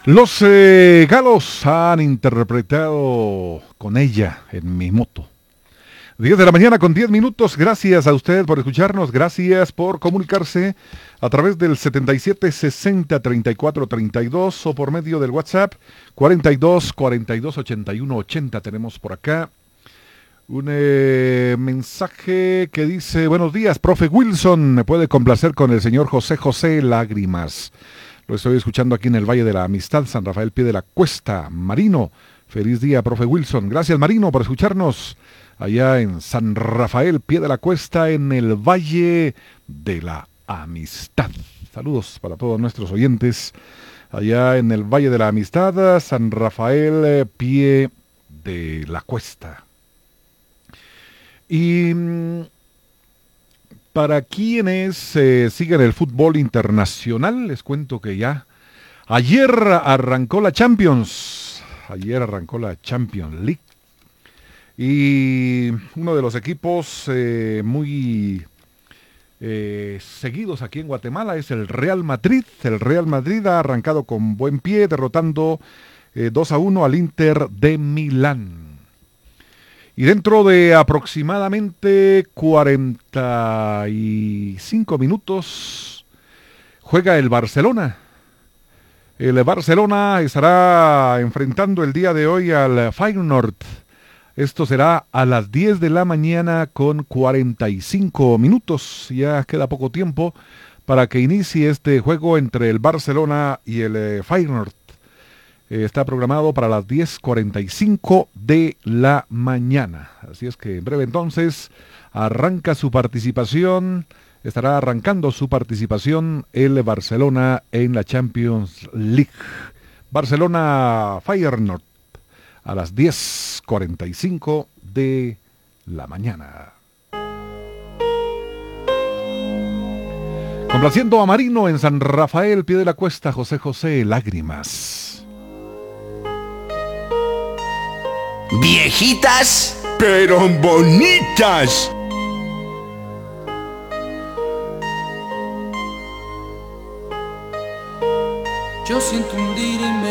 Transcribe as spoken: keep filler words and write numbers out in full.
Los eh, Galos han interpretado Con ella en mi moto. diez de la mañana con diez minutos. Gracias a usted por escucharnos. Gracias por comunicarse a través del setenta y siete sesenta treinta y cuatro treinta y dos o por medio del WhatsApp cuarenta y dos cuarenta y dos ochenta y uno ochenta. Tenemos por acá un eh, mensaje que dice: buenos días, profe Wilson. ¿Me puede complacer con el señor José José Lágrimas? Lo estoy escuchando aquí en el Valle de la Amistad, San Rafael Pie de la Cuesta. Marino, feliz día, profe Wilson. Gracias, Marino, por escucharnos allá en San Rafael Pie de la Cuesta, en el Valle de la Amistad. Saludos para todos nuestros oyentes allá en el Valle de la Amistad, San Rafael eh, Pie de la Cuesta. Y para quienes eh, siguen el fútbol internacional, les cuento que ya ayer arrancó la Champions. Ayer arrancó la Champions League. Y uno de los equipos eh, muy eh, seguidos aquí en Guatemala es el Real Madrid. El Real Madrid ha arrancado con buen pie, derrotando eh, dos a uno al Inter de Milán. Y dentro de aproximadamente cuarenta y cinco minutos juega el Barcelona. El Barcelona estará enfrentando el día de hoy al Feyenoord. Esto será a las diez de la mañana con cuarenta y cinco minutos. Ya queda poco tiempo para que inicie este juego entre el Barcelona y el eh, Feyenoord. Eh, está programado para las diez cuarenta y cinco de la mañana. Así es que en breve entonces arranca su participación, estará arrancando su participación el Barcelona en la Champions League. Barcelona Feyenoord a las diez cuarenta y cinco de la mañana. Complaciendo a Marino en San Rafael Pie de la Cuesta, José José Lágrimas. Viejitas, pero bonitas. Yo siento hundir en